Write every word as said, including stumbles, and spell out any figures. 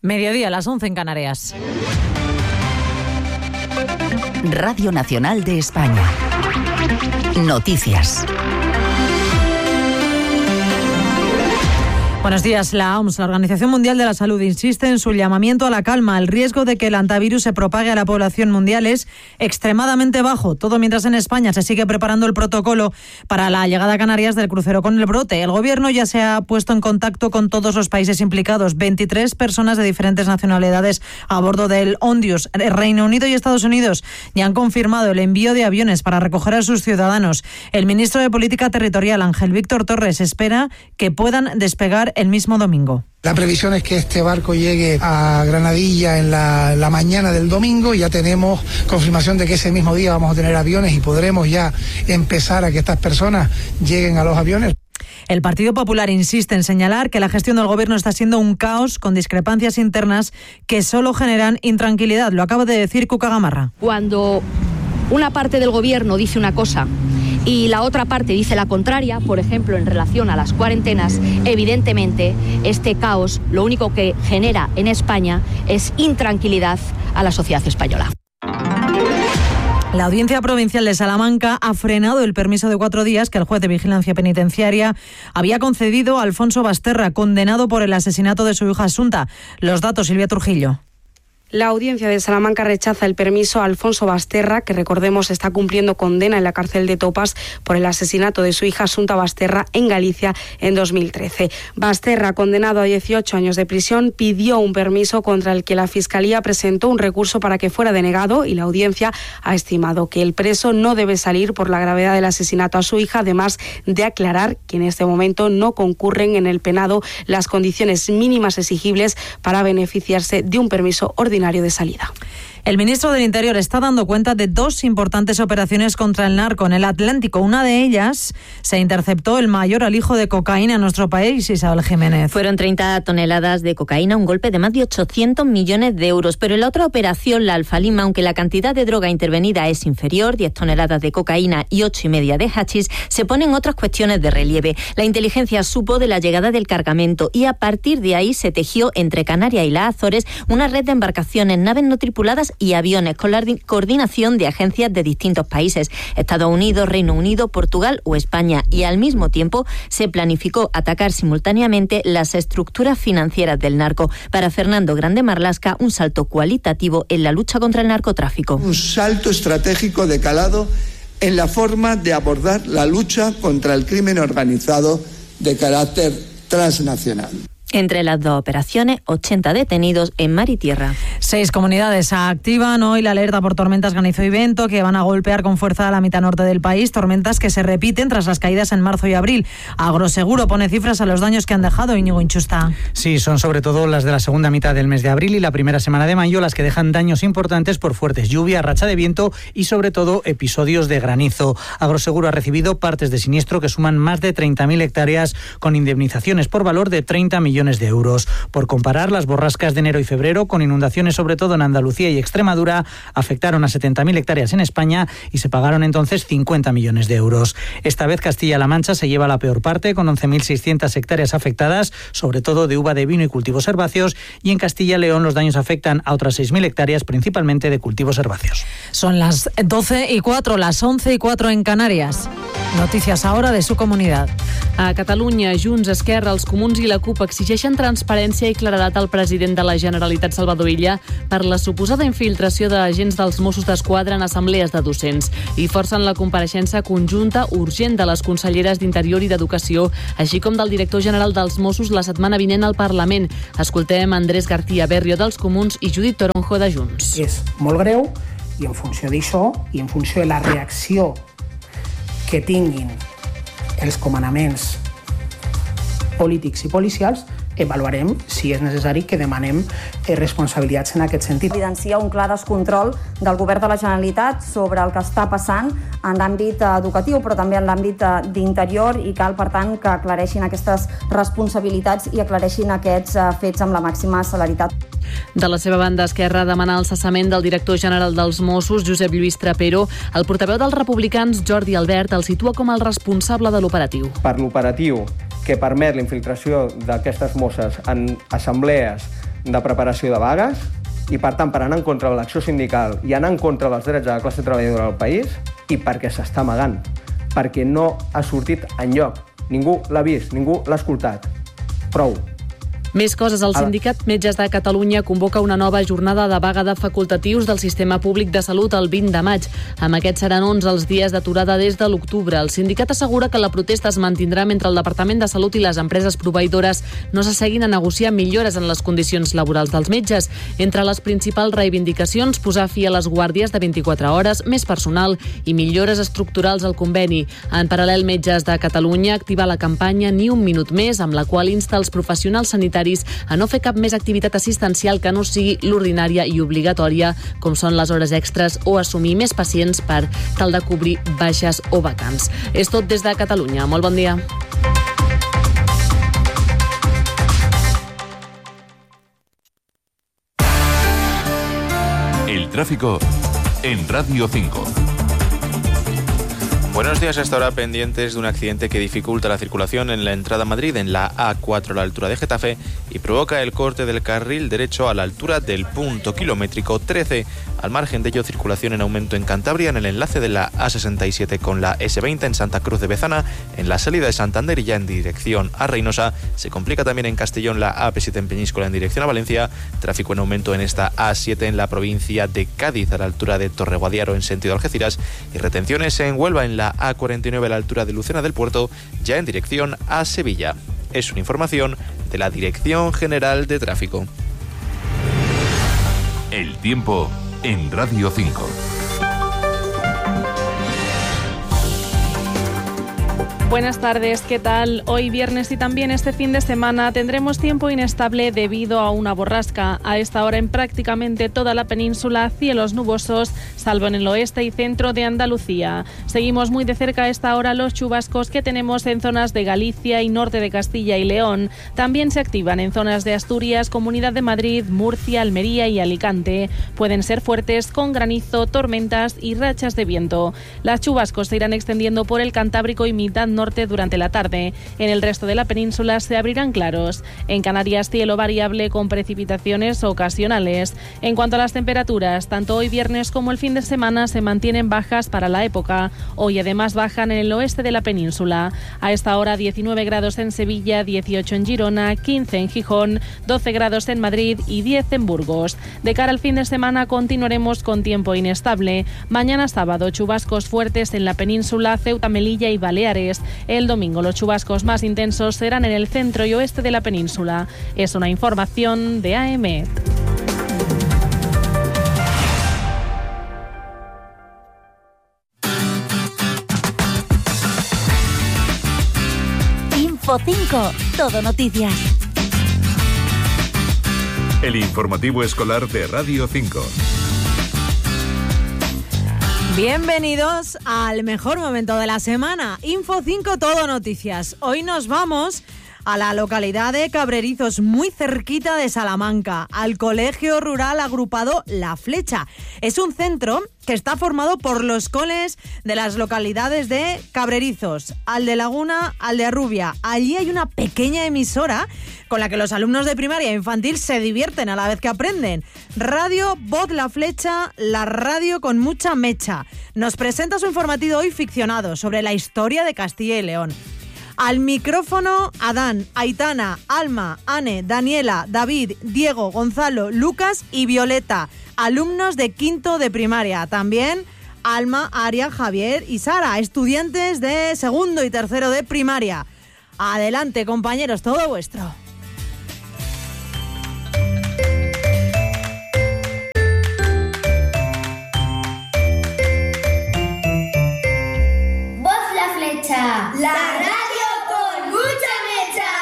Mediodía, a las once en Canarias. Radio Nacional de España. Noticias. Buenos días. La O M S, la Organización Mundial de la Salud, insiste en su llamamiento a la calma. El riesgo de que el hantavirus se propague a la población mundial es extremadamente bajo. Todo mientras en España se sigue preparando el protocolo para la llegada a Canarias del crucero con el brote. El Gobierno ya se ha puesto en contacto con todos los países implicados. veintitrés personas de diferentes nacionalidades a bordo del Ondius. Reino Unido y Estados Unidos ya han confirmado el envío de aviones para recoger a sus ciudadanos. El ministro de Política Territorial, Ángel Víctor Torres, espera que puedan despegar el mismo domingo. La previsión es que este barco llegue a Granadilla en la, la mañana del domingo. Ya tenemos confirmación de que ese mismo día vamos a tener aviones y podremos ya empezar a que estas personas lleguen a los aviones. El Partido Popular insiste en señalar que la gestión del Gobierno está siendo un caos con discrepancias internas que solo generan intranquilidad. Lo acaba de decir Cuca Gamarra. Cuando una parte del Gobierno dice una cosa y la otra parte dice la contraria, por ejemplo, en relación a las cuarentenas, evidentemente este caos lo único que genera en España es intranquilidad a la sociedad española. La Audiencia Provincial de Salamanca ha frenado el permiso de cuatro días que el juez de vigilancia penitenciaria había concedido a Alfonso Basterra, condenado por el asesinato de su hija Asunta. Los datos, Silvia Trujillo. La Audiencia de Salamanca rechaza el permiso a Alfonso Basterra, que recordemos está cumpliendo condena en la cárcel de Topas por el asesinato de su hija Asunta Basterra en Galicia en dos mil trece. Basterra, condenado a dieciocho años de prisión, pidió un permiso contra el que la Fiscalía presentó un recurso para que fuera denegado y la Audiencia ha estimado que el preso no debe salir por la gravedad del asesinato a su hija, además de aclarar que en este momento no concurren en el penado las condiciones mínimas exigibles para beneficiarse de un permiso ordinario de salida. El ministro del Interior está dando cuenta de dos importantes operaciones contra el narco en el Atlántico. Una de ellas se interceptó el mayor alijo de cocaína en nuestro país, Isabel Jiménez. Fueron treinta toneladas de cocaína, un golpe de más de ochocientos millones de euros. Pero en la otra operación, la Alfa Lima, aunque la cantidad de droga intervenida es inferior, diez toneladas de cocaína y ocho y media de hachís, se ponen otras cuestiones de relieve. La inteligencia supo de la llegada del cargamento y a partir de ahí se tejió entre Canarias y las Azores una red de embarcaciones, naves no tripuladas y aviones con la coordinación de agencias de distintos países, Estados Unidos, Reino Unido, Portugal o España, y al mismo tiempo se planificó atacar simultáneamente las estructuras financieras del narco. Para Fernando Grande Marlasca, un salto cualitativo en la lucha contra el narcotráfico. Un salto estratégico de calado en la forma de abordar la lucha contra el crimen organizado de carácter transnacional. Entre las dos operaciones, ochenta detenidos en mar y tierra. Seis comunidades activan hoy la alerta por tormentas granizo y viento que van a golpear con fuerza a la mitad norte del país, tormentas que se repiten tras las caídas en marzo y abril. Agroseguro pone cifras a los daños que han dejado. Íñigo Inchusta. Sí, son sobre todo las de la segunda mitad del mes de abril y la primera semana de mayo las que dejan daños importantes por fuertes lluvias, racha de viento y sobre todo episodios de granizo. Agroseguro ha recibido partes de siniestro que suman más de treinta mil hectáreas con indemnizaciones por valor de treinta millones de euros. Por comparar, las borrascas de enero y febrero, con inundaciones sobre todo en Andalucía y Extremadura, afectaron a setenta mil hectáreas en España y se pagaron entonces cincuenta millones de euros. Esta vez Castilla-La Mancha se lleva la peor parte, con once mil seiscientas hectáreas afectadas, sobre todo de uva de vino y cultivos herbáceos, y en Castilla-León los daños afectan a otras seis mil hectáreas, principalmente de cultivos herbáceos. Son las doce y cuatro, las once y cuatro en Canarias. Noticias ahora de su comunidad. A Catalunya, Junts, Esquerra, els Comuns i la CUP exigeixen transparència i claredat al president de la Generalitat, Salvador Illa, per la suposada infiltració d'agents dels Mossos d'Esquadra en assemblees de docents i forcen la compareixença conjunta urgent de les conselleres d'Interior i d'Educació, així com del director general dels Mossos la setmana vinent al Parlament. Escoltem Andrés García Berrio dels Comuns i Judit Toronjo de Junts. És molt greu i en funció d'això i en funció de la reacció que tinguin els comandaments polítics i policials, avaluarem si és necessari que demanem responsabilitats en aquest sentit. Evidencia un clar descontrol del govern de la Generalitat sobre el que està passant en l'àmbit educatiu, però també en l'àmbit d'interior, i cal, per tant, que aclareixin aquestes responsabilitats i aclareixin aquests fets amb la màxima celeritat. De la seva banda, Esquerra demana el cessament del director general dels Mossos, Josep Lluís Trapero. El portaveu dels republicans, Jordi Albert, el situa com el responsable de l'operatiu. Per l'operatiu que permet la infiltració d'aquestes mosses en assemblees de preparació de vagues i, per tant, per anar en contra de l'acció sindical i anar en contra dels drets de la classe treballadora del país, i perquè s'està amagant, perquè no ha sortit enlloc. Ningú l'ha vist, ningú l'ha escoltat. Prou. Més coses. El Sindicat Metges de Catalunya convoca una nova jornada de vaga de facultatius del sistema públic de salut el vint de maig. Amb aquests seran onze els dies d'aturada des de l'octubre. El sindicat assegura que la protesta es mantindrà mentre el Departament de Salut i les empreses proveïdores no s'asseguin a negociar millores en les condicions laborals dels metges. Entre les principals reivindicacions, posar fi a les guàrdies de vint-i-quatre hores, més personal i millores estructurals al conveni. En paral·lel, Metges de Catalunya activa la campanya Ni un minut més, amb la qual insta els professionals sanitaris a no fer cap més activitat assistencial que no sigui l'ordinària i obligatòria, com són les hores extres o assumir més pacients per tal de cobrir baixes o vacants. És tot des de Catalunya. Molt bon dia. El tráfico en Radio cinco. Buenos días. Hasta ahora pendientes de un accidente que dificulta la circulación en la entrada a Madrid, en la A cuatro a la altura de Getafe, y provoca el corte del carril derecho a la altura del punto kilométrico trece. Al margen de ello, circulación en aumento en Cantabria, en el enlace de la A sesenta y siete con la ese veinte en Santa Cruz de Bezana, en la salida de Santander y ya en dirección a Reynosa. Se complica también en Castellón la A P siete en Peñíscola en dirección a Valencia. Tráfico en aumento en esta A siete en la provincia de Cádiz, a la altura de Torreguadiaro en sentido Algeciras, y retenciones en Huelva en la A cuarenta y nueve a la altura de Lucena del Puerto, ya en dirección a Sevilla. Es una información de la Dirección General de Tráfico. El tiempo en Radio cinco. Buenas tardes, ¿qué tal? Hoy viernes y también este fin de semana tendremos tiempo inestable debido a una borrasca. A esta hora en prácticamente toda la península, cielos nubosos, salvo en el oeste y centro de Andalucía. Seguimos muy de cerca a esta hora los chubascos que tenemos en zonas de Galicia y norte de Castilla y León. También se activan en zonas de Asturias, Comunidad de Madrid, Murcia, Almería y Alicante. Pueden ser fuertes con granizo, tormentas y rachas de viento. Las chubascos se irán extendiendo por el Cantábrico y mitad norte durante la tarde. En el resto de la península se abrirán claros. En Canarias, cielo variable con precipitaciones ocasionales. En cuanto a las temperaturas, tanto hoy viernes como el fin de semana se mantienen bajas para la época. Hoy además bajan en el oeste de la península. A esta hora diecinueve grados en Sevilla, dieciocho en Girona, quince en Gijón, doce grados en Madrid y diez en Burgos. De cara al fin de semana continuaremos con tiempo inestable. Mañana sábado, chubascos fuertes en la península, Ceuta, Melilla y Baleares. El domingo los chubascos más intensos serán en el centro y oeste de la península. Es una información de A E M E T. Info cinco, todo noticias. El informativo escolar de Radio cinco. Bienvenidos al mejor momento de la semana, Info cinco Todo Noticias. Hoy nos vamos a la localidad de Cabrerizos, muy cerquita de Salamanca, al colegio rural agrupado La Flecha. Es un centro que está formado por los coles de las localidades de Cabrerizos, Aldelaguna, Aldearrubia. Allí hay una pequeña emisora con la que los alumnos de primaria e infantil se divierten a la vez que aprenden. Radio Voz La Flecha, la radio con mucha mecha. Nos presenta su informativo hoy ficcionado sobre la historia de Castilla y León. Al micrófono, Adán, Aitana, Alma, Ane, Daniela, David, Diego, Gonzalo, Lucas y Violeta, alumnos de quinto de primaria. También Alma, Aria, Javier y Sara, estudiantes de segundo y tercero de primaria. Adelante, compañeros, todo vuestro.